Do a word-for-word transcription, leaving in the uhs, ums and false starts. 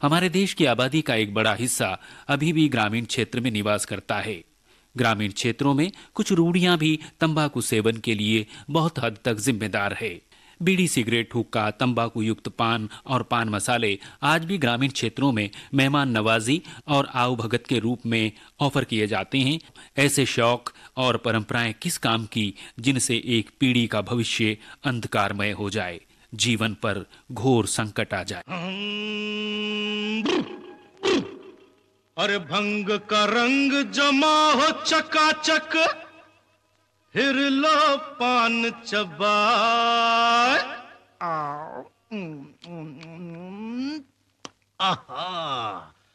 हमारे देश की आबादी का एक बड़ा हिस्सा अभी भी ग्रामीण क्षेत्र में निवास करता है। ग्रामीण क्षेत्रों में कुछ रूढ़ियां भी तंबाकू सेवन के लिए बहुत हद तक जिम्मेदार है। बीड़ी, सिगरेट, हुक्का, तंबाकू युक्त पान और पान मसाले आज भी ग्रामीण क्षेत्रों में मेहमान नवाजी और आओ भगत के रूप में ऑफर किए जाते हैं। ऐसे शौक और परंपराएं किस काम की जिनसे एक पीढ़ी का भविष्य अंधकारमय हो जाए, जीवन पर घोर संकट आ जाए। अरे भंग का रंग जमा हो चकाचक, फिर लो पान चबाए। आओ। आहा।